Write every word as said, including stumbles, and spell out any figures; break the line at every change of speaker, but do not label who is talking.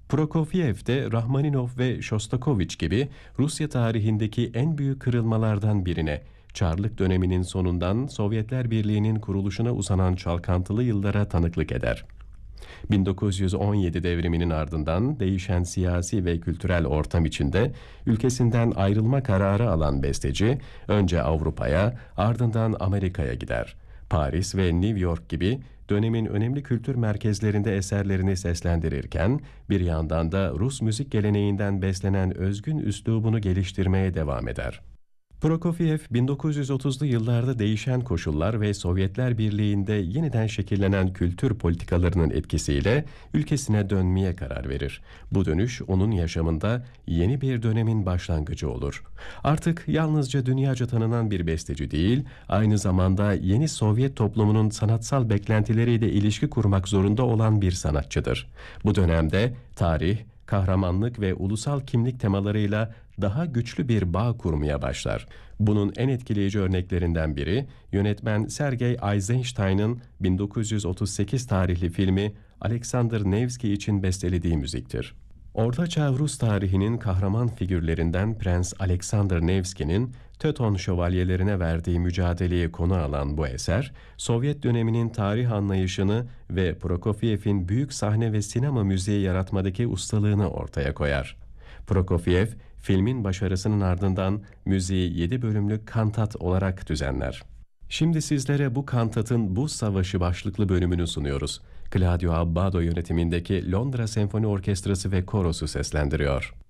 Prokofiev de Rahmaninov ve Shostakovich gibi Rusya tarihindeki en büyük kırılmalardan birine, Çarlık döneminin sonundan Sovyetler Birliği'nin kuruluşuna uzanan çalkantılı yıllara tanıklık eder. bin dokuz yüz on yedi devriminin ardından değişen siyasi ve kültürel ortam içinde ülkesinden ayrılma kararı alan besteci önce Avrupa'ya, ardından Amerika'ya gider. Paris ve New York gibi dönemin önemli kültür merkezlerinde eserlerini seslendirirken bir yandan da Rus müzik geleneğinden beslenen özgün üslubunu geliştirmeye devam eder. Prokofiev, bin dokuz yüz otuzlu yıllarda değişen koşullar ve Sovyetler Birliği'nde yeniden şekillenen kültür politikalarının etkisiyle ülkesine dönmeye karar verir. Bu dönüş onun yaşamında yeni bir dönemin başlangıcı olur. Artık yalnızca dünyaca tanınan bir besteci değil, aynı zamanda yeni Sovyet toplumunun sanatsal beklentileriyle ilişki kurmak zorunda olan bir sanatçıdır. Bu dönemde tarih, kahramanlık ve ulusal kimlik temalarıyla daha güçlü bir bağ kurmaya başlar. Bunun en etkileyici örneklerinden biri, yönetmen Sergei Eisenstein'ın bin dokuz yüz otuz sekiz tarihli filmi Alexander Nevsky için bestelediği müziktir. Ortaçağ Rus tarihinin kahraman figürlerinden Prens Alexander Nevsky'nin Teuton şövalyelerine verdiği mücadeleyi konu alan bu eser, Sovyet döneminin tarih anlayışını ve Prokofiev'in büyük sahne ve sinema müziği yaratmadaki ustalığını ortaya koyar. Prokofiev, filmin başarısının ardından müziği yedi bölümlük kantat olarak düzenler. Şimdi sizlere bu kantatın Buz Savaşı başlıklı bölümünü sunuyoruz. Claudio Abbado yönetimindeki Londra Senfoni Orkestrası ve Korosu seslendiriyor.